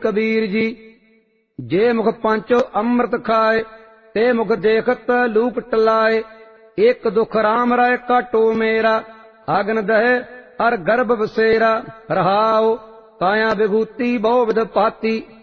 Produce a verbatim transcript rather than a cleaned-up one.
कबीर जी। जे मुख पांचो अमृत खाए, ते मुख देखत लूक टलाए। एक दुख राम राय काटो मेरा, आगन दह अर गर्भ बसेरा। रहाओ काया विभूति बहु विध पाती,